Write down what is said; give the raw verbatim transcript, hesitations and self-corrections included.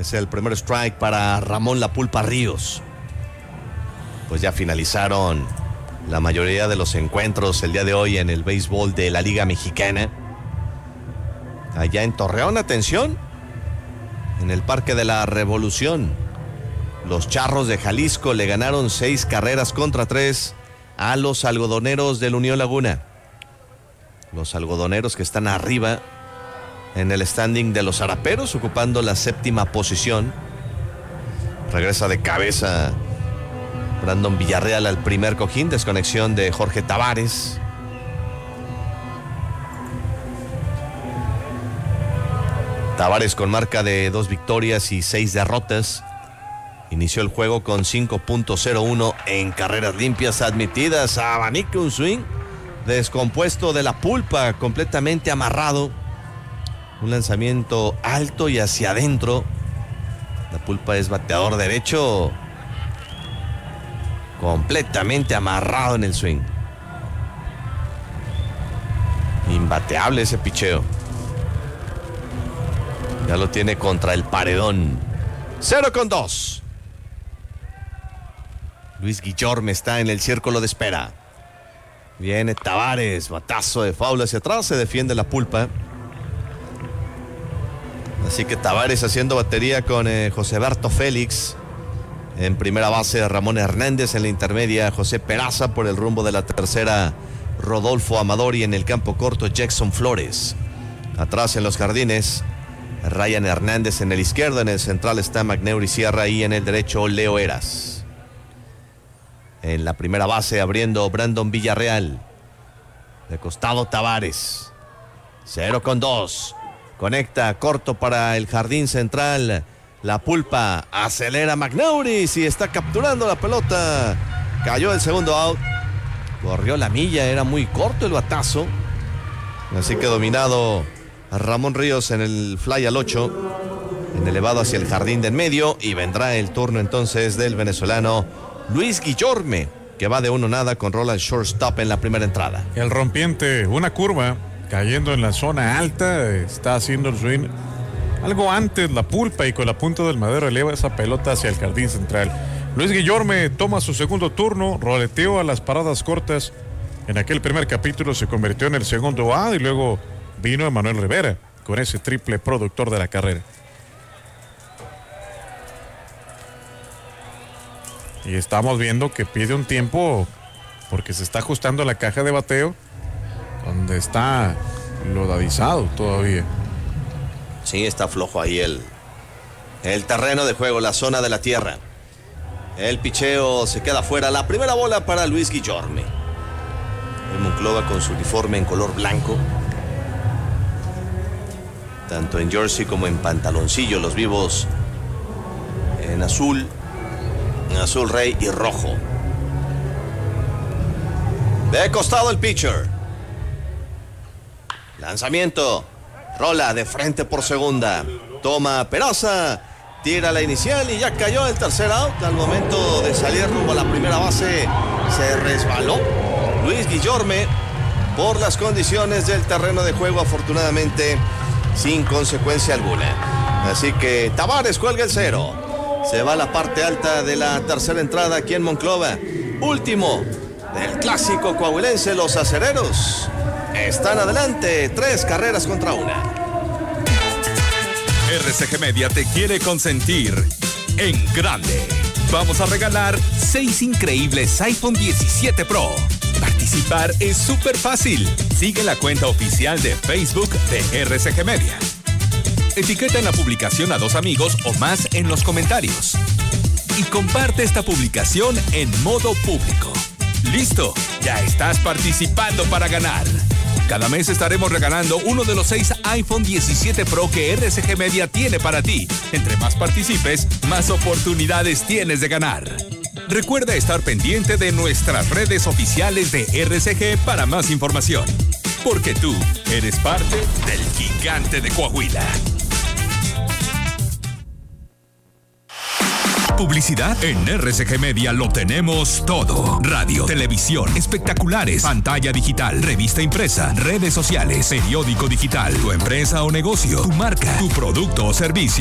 Es el primer strike para Ramón La Pulpa Ríos. Pues ya finalizaron la mayoría de los encuentros el día de hoy en el béisbol de la Liga Mexicana. Allá en Torreón, atención, en el Parque de la Revolución, los Charros de Jalisco le ganaron seis carreras contra tres a los algodoneros del Unión Laguna. Los algodoneros que están arriba en el standing de los Araperos, ocupando la séptima posición. Regresa de cabeza Brandon Villarreal al primer cojín, desconexión de Jorge Tavares. Tavares con marca de dos victorias y seis derrotas. Inició el juego con cinco punto cero uno en carreras limpias admitidas. Abanica un swing descompuesto de La Pulpa, completamente amarrado. Un lanzamiento alto y hacia adentro. La Pulpa es bateador derecho, completamente amarrado en el swing. Imbateable ese picheo. Ya lo tiene contra el paredón. Cero con dos. Luis Guillorme está en el círculo de espera. Viene Tavares, batazo de foul hacia atrás, se defiende La Pulpa. Así que Tavares haciendo batería con eh, José Berto Félix. En primera base Ramón Hernández, en la intermedia José Peraza, por el rumbo de la tercera Rodolfo Amador, y en el campo corto Jackson Flores. Atrás en los jardines Ryan Hernández en el izquierdo, en el central está McNeury Sierra y en el derecho Leo Eras. En la primera base abriendo Brandon Villarreal. De costado Tavares. Cero con dos. Conecta corto para el jardín central. La Pulpa acelera McNeury y está capturando la pelota. Cayó el segundo out. Corrió la milla, era muy corto el batazo. Así que dominado Ramón Ríos en el fly al ocho, en elevado hacia el jardín de en medio, y vendrá el turno entonces del venezolano Luis Guillorme, que va de uno nada con rola al shortstop en la primera entrada. El rompiente, una curva, cayendo en la zona alta, está haciendo el swing algo antes La Pulpa y con la punta del madero eleva esa pelota hacia el jardín central. Luis Guillorme toma su segundo turno, roleteó a las paradas cortas. En aquel primer capítulo se convirtió en el segundo A y luego vino Emanuel Rivera con ese triple productor de la carrera. Y estamos viendo que pide un tiempo porque se está ajustando la caja de bateo, donde está lodadizado todavía. Sí, está flojo ahí el, el terreno de juego, la zona de la tierra. El picheo se queda fuera. La primera bola para Luis Guillorme. El Monclova con su uniforme en color blanco, tanto en jersey como en pantaloncillo, los vivos en azul, azul rey y rojo. De costado el pitcher. Lanzamiento. Rola de frente por segunda. Toma Peraza. Tira la inicial y ya cayó el tercer out. Al momento de salir rumbo a la primera base, se resbaló Luis Guillorme por las condiciones del terreno de juego, afortunadamente sin consecuencia alguna. Así que Tavares cuelga el cero. Se va a la parte alta de la tercera entrada aquí en Monclova. Último del clásico coahuilense, los acereros están adelante, tres carreras contra una. R C G Media te quiere consentir en grande. Vamos a regalar seis increíbles iPhone diecisiete Pro. Participar es súper fácil. Sigue la cuenta oficial de Facebook de R C G Media. Etiqueta en la publicación a dos amigos o más en los comentarios. Y comparte esta publicación en modo público. ¡Listo! Ya estás participando para ganar. Cada mes estaremos regalando uno de los seis iPhone diecisiete Pro que R C G Media tiene para ti. Entre más participes, más oportunidades tienes de ganar. Recuerda estar pendiente de nuestras redes oficiales de R C G para más información. Porque tú eres parte del gigante de Coahuila. Publicidad en R C G Media lo tenemos todo. Radio, televisión, espectaculares, pantalla digital, revista impresa, redes sociales, periódico digital, tu empresa o negocio, tu marca, tu producto o servicio.